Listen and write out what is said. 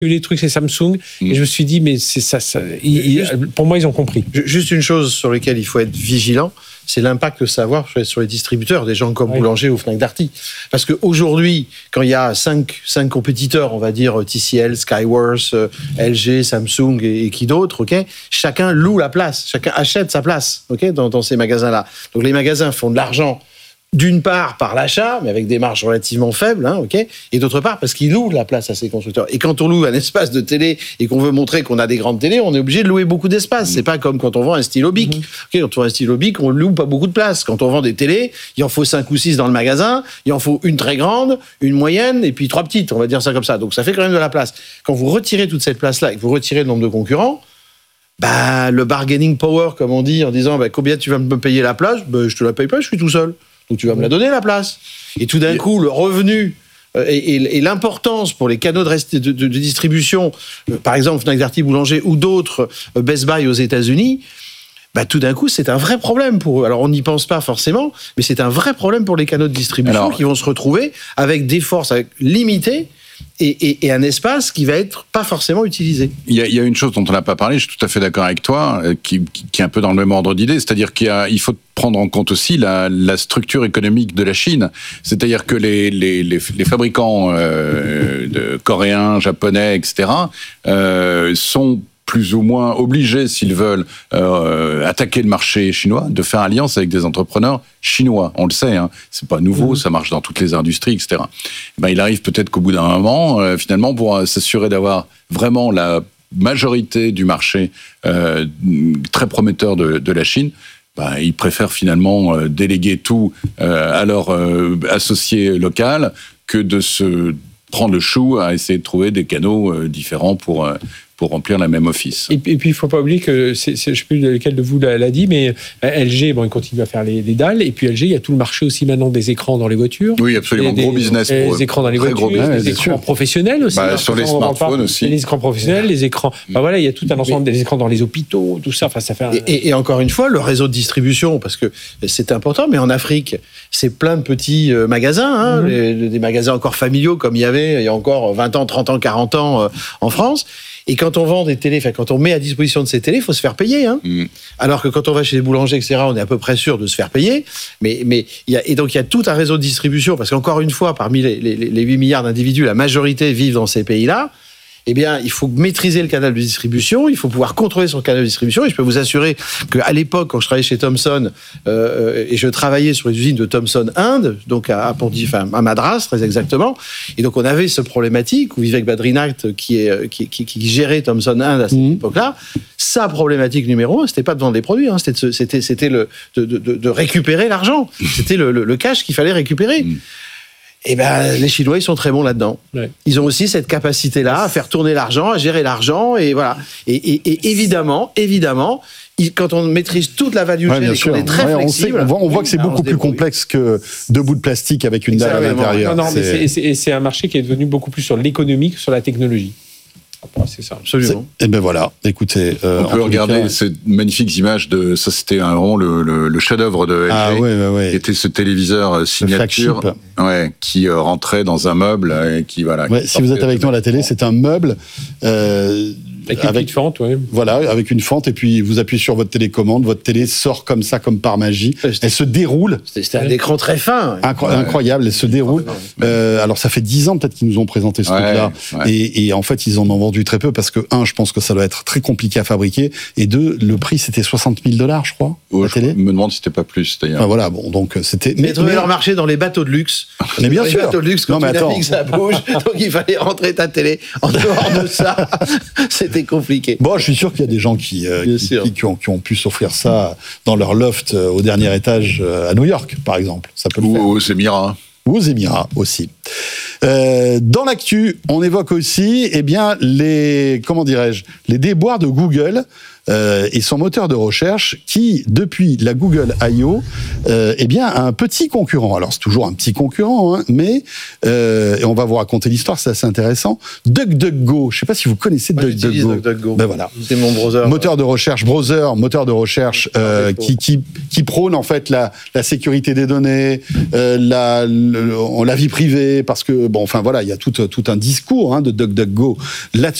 les trucs chez Samsung, et je me suis dit, mais c'est ça. Pour moi, ils ont compris. Juste une chose sur laquelle il faut être vigilant, c'est l'impact que ça va avoir sur les distributeurs, des gens comme Boulanger ou Fnac Darty. Parce qu'aujourd'hui, quand il y a 5 compétiteurs, on va dire TCL, Skyworth, LG, Samsung et qui d'autres, ok, chacun loue la place, chacun achète sa place, ok, dans ces magasins-là. Donc les magasins font de l'argent. D'une part par l'achat, mais avec des marges relativement faibles, ok, et d'autre part parce qu'ils louent la place à ces constructeurs. Et quand on loue un espace de télé et qu'on veut montrer qu'on a des grandes télés, on est obligé de louer beaucoup d'espace. C'est pas comme quand on vend un stylo Bic. Ok, quand on vend un stylo Bic, on loue pas beaucoup de place. Quand on vend des télés, il en faut 5 ou 6 dans le magasin, il en faut une très grande, une moyenne et puis 3 petites, on va dire ça comme ça. Donc ça fait quand même de la place. Quand vous retirez toute cette place-là et que vous retirez le nombre de concurrents, le bargaining power, comme on dit, en disant combien tu vas me payer la place, je te la paye pas, je suis tout seul. Donc tu vas me la donner, la place. Et tout d'un coup, le revenu et l'importance pour les canaux de distribution, par exemple Fnac Darty, Boulanger ou d'autres, Best Buy aux États-Unis, tout d'un coup, c'est un vrai problème pour eux. Alors on n'y pense pas forcément, mais c'est un vrai problème pour les canaux de distribution qui vont se retrouver avec des forces limitées. Et un espace qui va être pas forcément utilisé. Il y a une chose dont on n'a pas parlé, je suis tout à fait d'accord avec toi, qui est un peu dans le même ordre d'idée, c'est-à-dire qu'il faut prendre en compte aussi la structure économique de la Chine. C'est-à-dire que les fabricants coréens, japonais, etc., sont plus ou moins obligés, s'ils veulent attaquer le marché chinois, de faire alliance avec des entrepreneurs chinois. On le sait, c'est pas nouveau, ça marche dans toutes les industries, etc. Il arrive peut-être qu'au bout d'un moment, finalement, pour s'assurer d'avoir vraiment la majorité du marché très prometteur de la Chine, ils préfèrent finalement déléguer tout à leur associé local que de se prendre le chou à essayer de trouver des canaux différents pour remplir la même office. Et puis, il ne faut pas oublier que, je ne sais plus lequel de vous l'a dit, mais LG, ils continuent à faire les dalles. Et puis LG, il y a tout le marché aussi maintenant des écrans dans les voitures. Oui, absolument. Gros business pour eux. Les écrans dans les voitures, les écrans professionnels aussi. Sur les smartphones aussi. Les écrans professionnels, les écrans... il y a tout un ensemble des écrans dans les hôpitaux, tout ça. Ça fait et encore une fois, le réseau de distribution, parce que c'est important, mais en Afrique, c'est plein de petits magasins, des magasins encore familiaux comme il y avait il y a encore 20 ans, 30 ans, 40 ans en France. Et quand on vend des télés, quand on met à disposition de ces télés, il faut se faire payer. Alors que quand on va chez les boulangers, etc., on est à peu près sûr de se faire payer. Mais donc il y a tout un réseau de distribution, parce qu'encore une fois, parmi les 8 milliards d'individus, la majorité vivent dans ces pays-là. Eh bien, il faut maîtriser le canal de distribution, il faut pouvoir contrôler son canal de distribution. Et je peux vous assurer qu'à l'époque, quand je travaillais chez Thomson, et je travaillais sur les usines de Thomson Inde, donc à Madras, très exactement, et donc on avait ce problématique où Vivek Badrinath, qui gérait Thomson Inde à cette époque-là, sa problématique numéro 1, c'était pas de vendre des produits, c'était de récupérer l'argent. C'était le cash qu'il fallait récupérer. Eh les Chinois, ils sont très bons là-dedans. Ouais. Ils ont aussi cette capacité-là à faire tourner l'argent, à gérer l'argent, et voilà. Et évidemment, quand on maîtrise toute la value chain et qu'on est très flexible... On voit que c'est beaucoup plus complexe que deux bouts de plastique avec une dalle à l'intérieur. Non, mais c'est un marché qui est devenu beaucoup plus sur l'économique que sur la technologie. C'est ça, absolument. Et voilà, écoutez... on peut regarder ces magnifiques images de... Ça, c'était vraiment le chef-d'œuvre de LG, qui était ce téléviseur signature qui rentrait dans un meuble et qui... si vous êtes avec nous à la télé, c'est un meuble... Avec une fente, Voilà, avec une fente, et puis vous appuyez sur votre télécommande, votre télé sort comme ça, comme par magie. Elle se déroule. C'était un écran très fin. Incroyable, elle se déroule. Alors ça fait 10 ans peut-être qu'ils nous ont présenté ce truc-là. Et en fait, ils en ont vendu très peu, parce que, je pense que ça doit être très compliqué à fabriquer, et 2, le prix c'était $60 000, je crois, la télé. Je me demande si c'était pas plus, d'ailleurs. Voilà, donc c'était... Mais trouver leur marché dans les bateaux de luxe. Mais bien sûr. Les bateaux de luxe, quand tu navigues, ça bouge, donc il fallait rentrer ta télé. En dehors de ça, c'était compliqué. Bon, je suis sûr qu'il y a des gens qui ont pu s'offrir ça dans leur loft au dernier étage à New York, par exemple. Ça peut le faire. Ou aux Émirats. Ou aux Émirats aussi. Dans l'actu, on évoque aussi, les déboires de Google et son moteur de recherche qui, depuis la Google I.O., eh bien, a un petit concurrent. Alors, c'est toujours un petit concurrent, hein, mais et on va vous raconter l'histoire, c'est assez intéressant. DuckDuckGo, je ne sais pas si vous connaissez DuckDuckGo. Ben voilà. C'est mon browser. Moteur de recherche qui prône en fait la sécurité des données, la vie privée, parce que bon, enfin voilà, il y a tout un discours de DuckDuckGo là-dessus.